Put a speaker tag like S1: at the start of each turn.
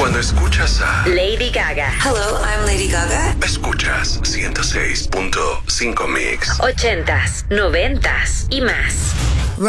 S1: Cuando escuchas a
S2: Lady Gaga.
S3: Hello, I'm Lady Gaga.
S1: Escuchas 106.5 Mix.
S2: 80s, 90s y más.